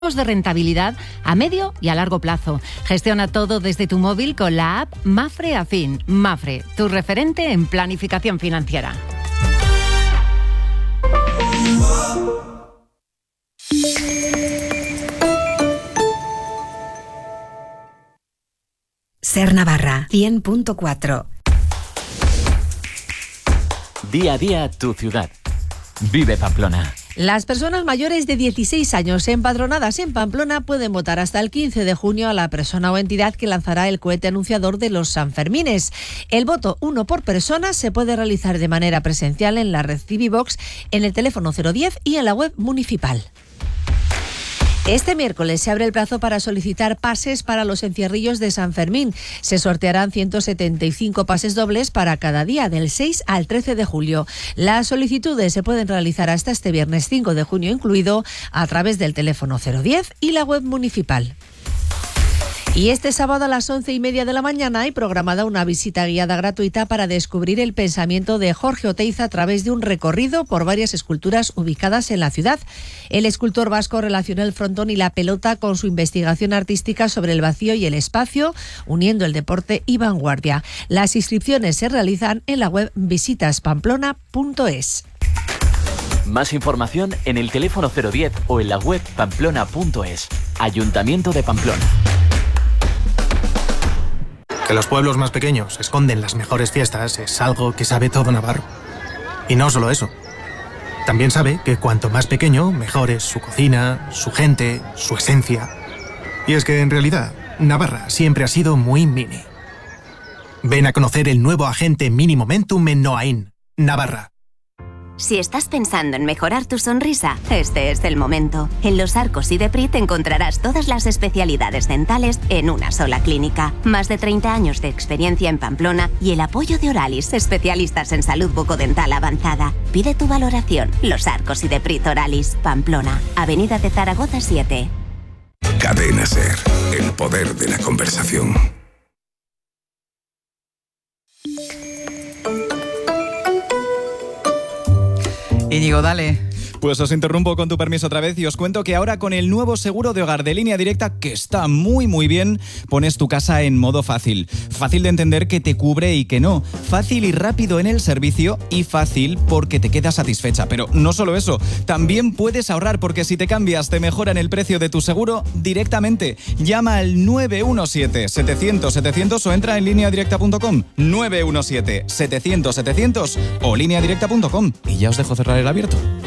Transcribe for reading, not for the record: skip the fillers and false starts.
de rentabilidad a medio y a largo plazo. Gestiona todo desde tu móvil con la app Mapfre Afin. Mapfre, tu referente en planificación financiera. Ser Navarra, 100.4. Día a día, tu ciudad. Vive Pamplona. Las personas mayores de 16 años empadronadas en Pamplona pueden votar hasta el 15 de junio a la persona o entidad que lanzará el cohete anunciador de los Sanfermines. El voto, uno por persona, se puede realizar de manera presencial en la red Civivox, en el teléfono 010 y en la web municipal. Este miércoles se abre el plazo para solicitar pases para los encierrillos de San Fermín. Se sortearán 175 pases dobles para cada día, del 6 al 13 de julio. Las solicitudes se pueden realizar hasta este viernes 5 de junio incluido, a través del teléfono 010 y la web municipal. Y este sábado a las 11:30 de la mañana hay programada una visita guiada gratuita para descubrir el pensamiento de Jorge Oteiza a través de un recorrido por varias esculturas ubicadas en la ciudad. El escultor vasco relacionó el frontón y la pelota con su investigación artística sobre el vacío y el espacio, uniendo el deporte y vanguardia. Las inscripciones se realizan en la web visitaspamplona.es. Más información en el teléfono 010 o en la web pamplona.es. Ayuntamiento de Pamplona. Que los pueblos más pequeños esconden las mejores fiestas es algo que sabe todo Navarro. Y no solo eso. También sabe que cuanto más pequeño, mejor es su cocina, su gente, su esencia. Y es que en realidad, Navarra siempre ha sido muy mini. Ven a conocer el nuevo agente Mini Momentum en Noain, Navarra. Si estás pensando en mejorar tu sonrisa, este es el momento. En Los Arcos y Deprit encontrarás todas las especialidades dentales en una sola clínica. Más de 30 años de experiencia en Pamplona y el apoyo de Oralis, especialistas en salud bucodental avanzada. Pide tu valoración. Los Arcos y Deprit Oralis, Pamplona, Avenida de Zaragoza 7. Cadena Ser, el poder de la conversación. Íñigo, dale. Pues os interrumpo con tu permiso otra vez y os cuento que ahora con el nuevo seguro de hogar de Línea Directa, que está muy muy bien, pones tu casa en modo fácil. Fácil de entender que te cubre y que no. Fácil y rápido en el servicio y fácil porque te quedas satisfecha. Pero no solo eso, también puedes ahorrar porque si te cambias te mejoran el precio de tu seguro directamente. Llama al 917-700-700 o entra en lineadirecta.com. 917-700-700 o lineadirecta.com. Y ya os dejo cerrar el abierto.